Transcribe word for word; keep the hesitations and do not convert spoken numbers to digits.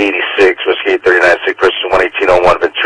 eighty-six, Whiskey eight thirty-nine, six person one eighteen oh one,